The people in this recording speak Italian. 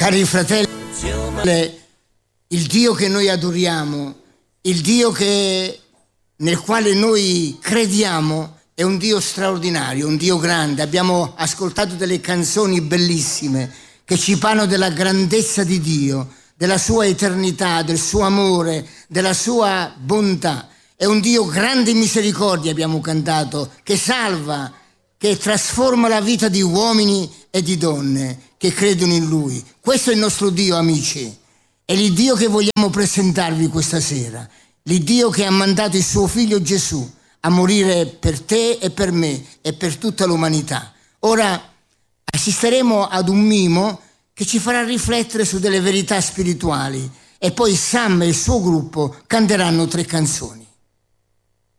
Cari fratelli, il Dio che noi adoriamo, il Dio nel quale noi crediamo, è un Dio straordinario, un Dio grande. Abbiamo ascoltato delle canzoni bellissime che ci parlano della grandezza di Dio, della sua eternità, del suo amore, della sua bontà. È un Dio grande in misericordia, abbiamo cantato, che salva, che trasforma la vita di uomini e di donne che credono in Lui. Questo è il nostro Dio, amici. È il Dio che vogliamo presentarvi questa sera. Il Dio che ha mandato il suo figlio Gesù a morire per te e per me e per tutta l'umanità. Ora assisteremo ad un mimo che ci farà riflettere su delle verità spirituali e poi Sam e il suo gruppo canteranno 3 canzoni.